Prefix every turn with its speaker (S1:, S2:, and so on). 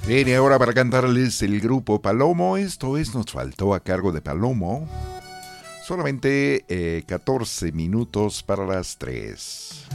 S1: Viene ahora para cantarles el grupo Palomo. Esto es Nos Faltó, a cargo de Palomo. Solamente 14 minutos para las 3.